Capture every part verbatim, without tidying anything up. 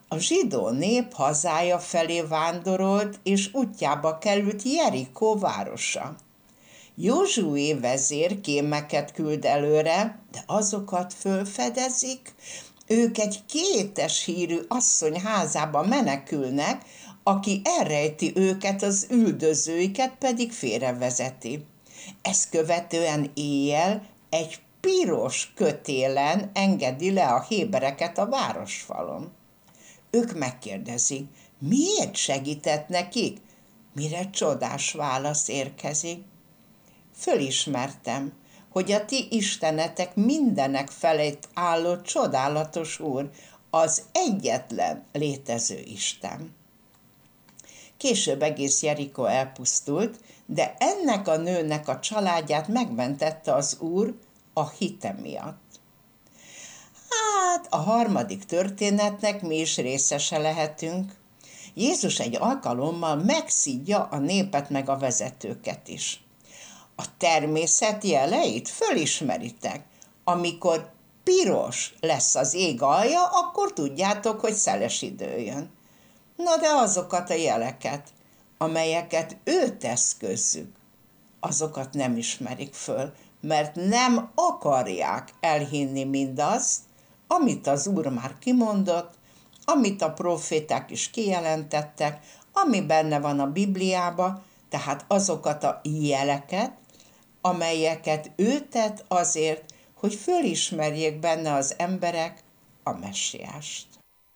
A zsidó nép hazája felé vándorolt, és útjába került Jerikó városa. Józsué vezér kémeket küld előre, de azokat fölfedezik, ők egy kétes hírű asszony házába menekülnek, aki elrejti őket, az üldözőiket pedig félrevezeti. Ezt követően éjjel egy piros kötélen engedi le a hébereket a városfalon. Ők megkérdezik, miért segített nekik? Mire csodás válasz érkezik. Fölismertem, hogy a ti istenetek mindenek felett álló csodálatos Úr, az egyetlen létező Isten. Később egész Jerikó elpusztult, de ennek a nőnek a családját megmentette az Úr a hite miatt. Hát a harmadik történetnek mi is részese lehetünk. Jézus egy alkalommal megszidja a népet meg a vezetőket is. A természet jeleit fölismeritek. Amikor piros lesz az ég alja, akkor tudjátok, hogy szeles idő jön. Na de azokat a jeleket, amelyeket ő tesz közzük, azokat nem ismerik föl, mert nem akarják elhinni mindazt, amit az Úr már kimondott, amit a proféták is kijelentettek, ami benne van a Bibliában, tehát azokat a jeleket, amelyeket ő tett azért, hogy fölismerjék benne az emberek a messiást.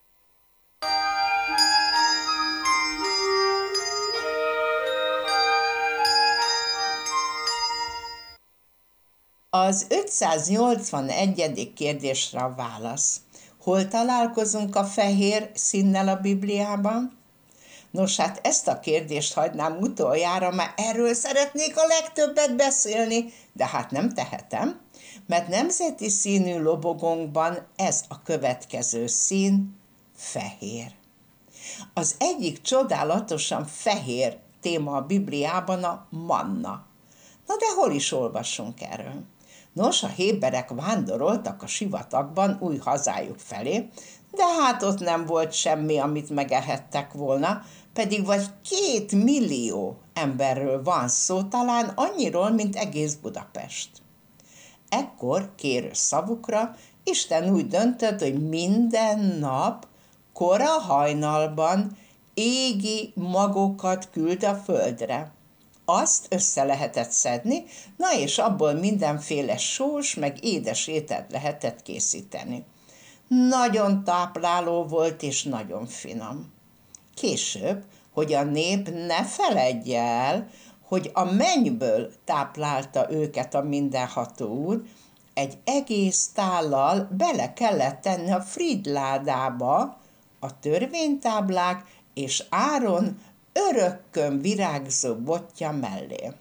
Az ötszáznyolcvanegyedik kérdésre a válasz. Hol találkozunk a fehér színnel a Bibliában? Nos, hát ezt a kérdést hagynám utoljára, mert erről szeretnék a legtöbbet beszélni, de hát nem tehetem, mert nemzeti színű lobogónkban ez a következő szín, fehér. Az egyik csodálatosan fehér téma a Bibliában a manna. Na de hol is olvasunk erről? Nos, a héberek vándoroltak a sivatagban új hazájuk felé, de hát ott nem volt semmi, amit megehettek volna, pedig vagy két millió emberről van szó, talán annyiról, mint egész Budapest. Ekkor kérő szavukra Isten úgy döntött, hogy minden nap kora hajnalban égi magokat küld a földre. Azt össze lehetett szedni, na és abból mindenféle sós, meg édes ételt lehetett készíteni. Nagyon tápláló volt és nagyon finom. Később, hogy a nép ne feledje el, hogy a mennyből táplálta őket a mindenható Úr, egy egész tállal bele kellett tenni a fridládába a törvénytáblák és Áron örökkön virágzó botja mellé.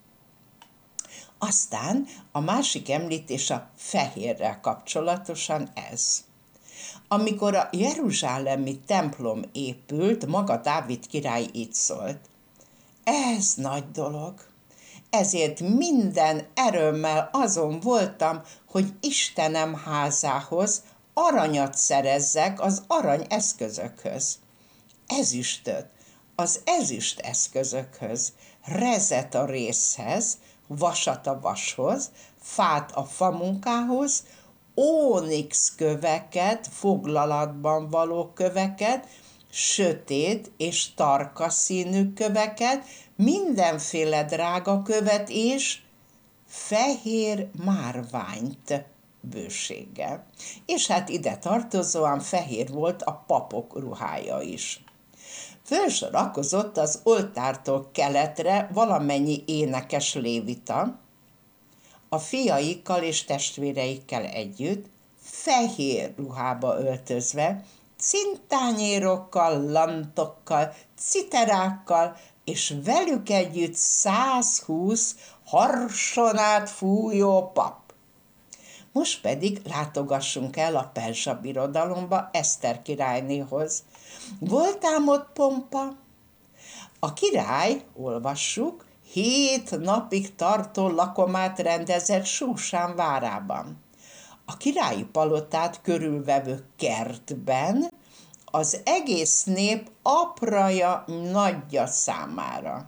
Aztán a másik említés a fehérrel kapcsolatosan ez. Amikor a jeruzsálemi templom épült, maga Dávid király így szólt. Ez nagy dolog. Ezért minden erőmmel azon voltam, hogy Istenem házához aranyat szerezzek az arany eszközökhöz. Ezüstöt az ezüst eszközökhöz, rezet a rézhez, vasat a vashoz, fát a famunkához, ónix köveket, foglalatban való köveket, sötét és tarka színű köveket, mindenféle drága követ és fehér márványt bőséggel. És hát ide tartozóan fehér volt a papok ruhája is. Fölsorakozott az oltártól keletre valamennyi énekes lévita, a fiaikkal és testvéreikkel együtt, fehér ruhába öltözve, cintányérokkal, lantokkal, citerákkal, és velük együtt százhúsz harsonát fújó pap. Most pedig látogassunk el a perzsa birodalomba Eszter királynéhoz. Volt ám ott pompa? A király, olvassuk, hét napig tartó lakomát rendezett Súsán várában. A királyi palotát körülvevő kertben az egész nép apraja nagyja számára.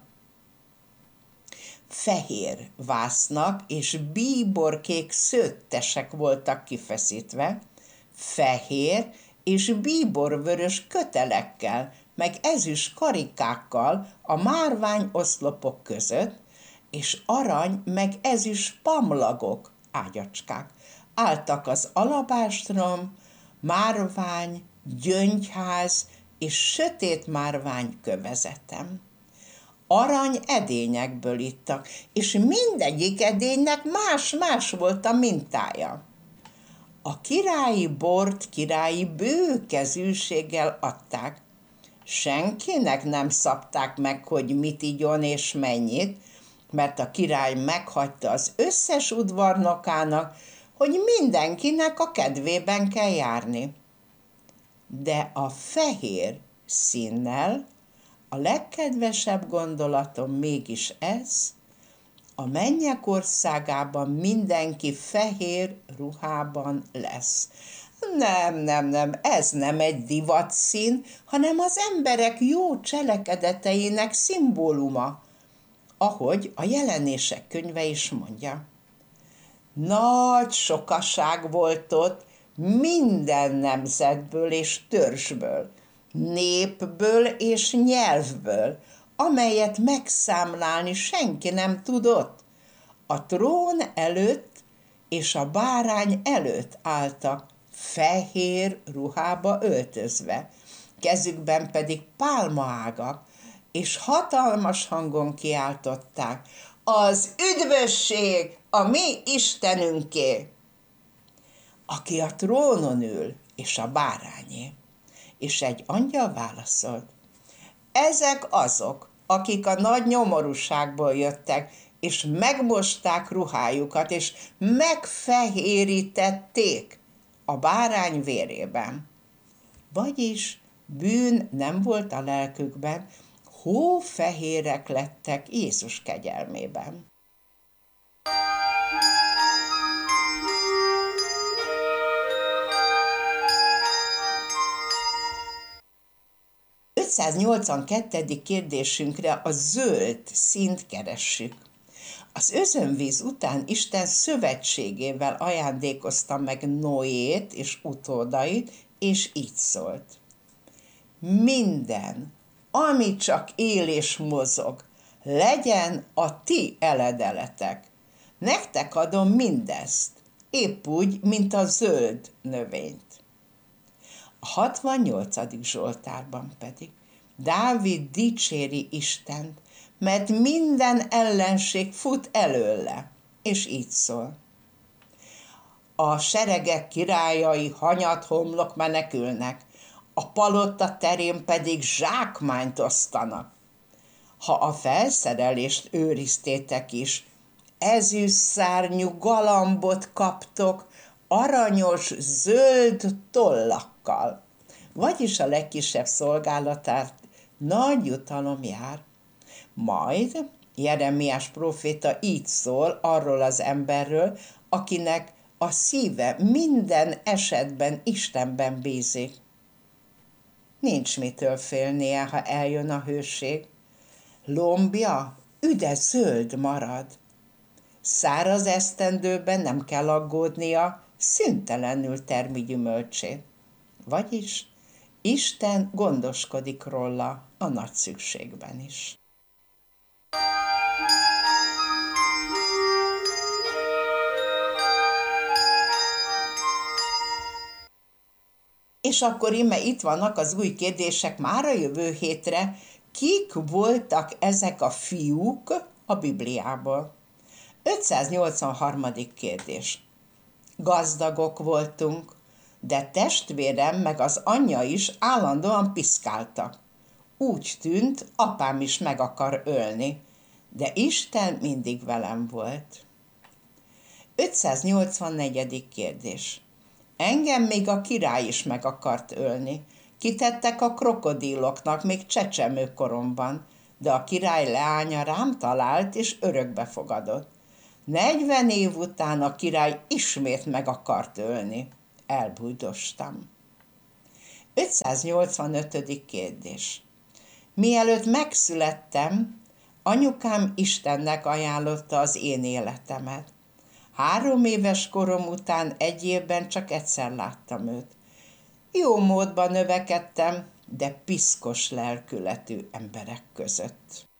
Fehér vásznak és bíborkék szőttesek voltak kifeszítve, fehér és bíborvörös kötelekkel, meg ezüst karikákkal a márvány oszlopok között, és arany meg ezüst pamlagok, ágyacskák álltak az alabástrom, márvány, gyöngyház és sötét márvány kövezetem. Arany edényekből ittak, és mindegyik edénynek más-más volt a mintája. A királyi bort királyi bőkezűséggel adták. Senkinek nem szabták meg, hogy mit igyon és mennyit, mert a király meghagyta az összes udvarnokának, hogy mindenkinek a kedvében kell járni. De a fehér színnel a legkedvesebb gondolatom mégis ez, a mennyek országában mindenki fehér ruhában lesz. Nem, nem, nem, ez nem egy divatszín, hanem az emberek jó cselekedeteinek szimbóluma, ahogy a Jelenések könyve is mondja. Nagy sokaság volt ott minden nemzetből és törzsből, népből és nyelvből, amelyet megszámlálni senki nem tudott. A trón előtt és a bárány előtt álltak, fehér ruhába öltözve, kezükben pedig pálmaágak, és hatalmas hangon kiáltották: az üdvösség a mi Istenünké, aki a trónon ül, és a bárányé. És egy angyal válaszolt: ezek azok, akik a nagy nyomorúságból jöttek, és megmosták ruhájukat, és megfehérítették a bárány vérében. Vagyis bűn nem volt a lelkükben, hófehérek lettek Jézus kegyelmében. ötszáznyolcvankettedik kérdésünkre a zöld színt keressük. Az özönvíz után Isten szövetségével ajándékozta meg Noét és utódait, és így szólt: minden, ami csak él és mozog, legyen a ti eledeletek. Nektek adom mindezt, épp úgy, mint a zöld növényt. A hatvanyolcadik Zsoltárban pedig Dávid dicséri Istent, mert minden ellenség fut előle, és így szól: a seregek királyai hanyathomlok menekülnek, a palota terén pedig zsákmányt osztanak. Ha a felszerelést őriztétek is, ezüstszárnyú galambot kaptok, aranyos, zöld tollakkal. Vagyis a legkisebb szolgálatát nagy jutalom jár. Majd Jeremiás próféta így szól arról az emberről, akinek a szíve minden esetben Istenben bízik. Nincs mitől félnie, ha eljön a hőség. Lombja üde zöld marad. Száraz esztendőben nem kell aggódnia, szüntelenül termi gyümölcsét. Vagyis Isten gondoskodik róla a nagy szükségben is. És akkor íme itt vannak az új kérdések már a jövő hétre. Kik voltak ezek a fiúk a Bibliából? ötszáznyolcvanharmadik kérdés. Gazdagok voltunk, de testvérem meg az anyja is állandóan piszkáltak. Úgy tűnt, apám is meg akar ölni, de Isten mindig velem volt. ötszáznyolcvannegyedik kérdés. Engem még a király is meg akart ölni. Kitettek a krokodíloknak még csecsemő koromban, de a király leánya rám talált és örökbe fogadott. Negyven év után a király ismét meg akart ölni. Elbújdostam. ötszáznyolcvanötödik kérdés. Mielőtt megszülettem, anyukám Istennek ajánlotta az én életemet. Három éves korom után egy évben csak egyszer láttam őt. Jó módban növekedtem, de piszkos lelkületű emberek között.